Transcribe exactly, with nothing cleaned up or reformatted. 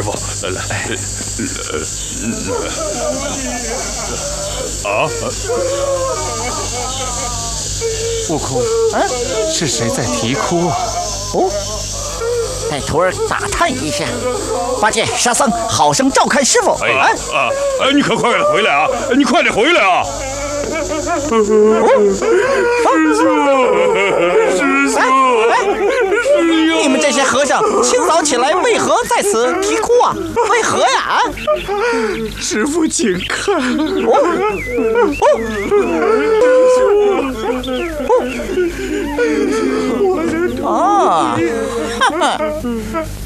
傅，来来，啊！ 悟空，哎，是谁在啼哭啊？ 哦，带徒儿打探一下。八戒、沙僧，好生照看师傅。 哎啊啊！你可快点回来啊！你快点回来啊！ 哦，师傅，你们这些和尚清早起来为何在此啼哭啊？为何呀？ 师傅，请看。 哦哦哦！啊，哈哈。